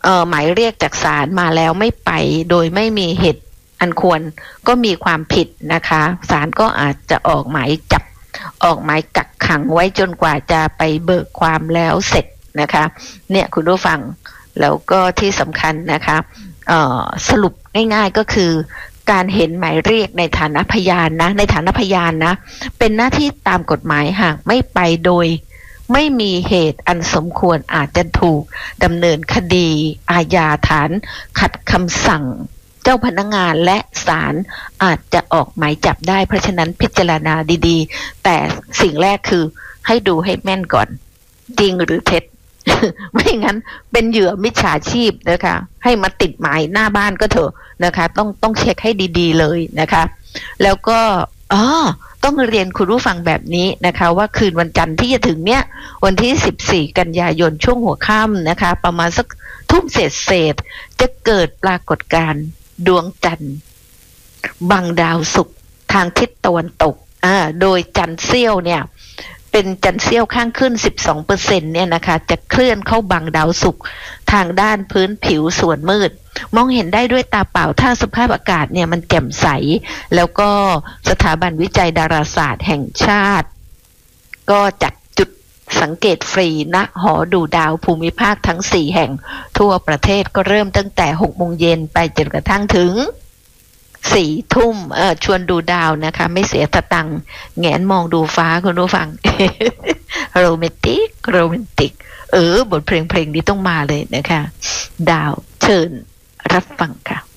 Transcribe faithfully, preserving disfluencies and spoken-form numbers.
อ่อหมายเรียกจากศาลมาแล้วไม่ไปโดยไม่มีเหตุอันควรก็มีความผิดนะคะศาลก็อาจจะออกหมายจับออกหมายกักขังไว้จนกว่าจะไปเบิกความแล้วเสร็จนะคะเนี่ยคุณผู้ฟังแล้วก็ที่สำคัญนะคะเอ่อสรุปง่ายๆก็คือการเห็นหมายเรียกในฐานะพยานนะในฐานะพยานนะเป็นหน้าที่ตามกฎหมายหากไม่ไปโดยไม่มีเหตุอันสมควรอาจจะถูกดำเนินคดีอาญาฐานขัดคำสั่งเจ้าพนักงานและศาลอาจจะออกหมายจับได้เพราะฉะนั้นพิจารณาดีๆแต่สิ่งแรกคือให้ดูให้แม่นก่อนจริงหรือเท็จ ไม่งั้นเป็นเหยื่อมิจฉาชีพนะคะให้มาติดหมายหน้าบ้านก็เถอะนะคะต้องต้องเช็คให้ดีๆเลยนะคะแล้วก็อ๋อต้องเรียนคุณผู้ฟังแบบนี้นะคะว่าคืนวันจันทร์ที่จะถึงเนี้ยวันที่สิบสี่กันยายนช่วงหัวค่ำนะคะประมาณสักทุ่มเศษเศษจะเกิดปรากฏการณ์ดวงจันทร์บังดาวศุกร์ทางทิศตะวันตกอ่าโดยจันทร์เสี้ยวเนี่ยเป็นจันทร์เสี้ยวข้างขึ้น สิบสองเปอร์เซ็นต์ เนี่ยนะคะจะเคลื่อนเข้าบังดาวศุกร์ทางด้านพื้นผิวส่วนมืดมองเห็นได้ด้วยตาเปล่าถ้าสภาพอากาศเนี่ยมันแจ่มใสแล้วก็สถาบันวิจัยดาราศาสตร์แห่งชาติก็จัดจุดสังเกตฟรีณหอดูดาวภูมิภาคทั้งสี่แห่งทั่วประเทศก็เริ่มตั้งแต่หกโมงเย็นไปจนกระทั่งถึงสี่ทุ่มเออชวนดูดาวนะคะไม่เสียตะตังแงนมองดูฟ้าคุณผู้ฟัง โรแมนติกโรแมนติกเออบทเพลงเพลงนี้ต้องมาเลยนะคะดาวเชิญรับฟังค่ะ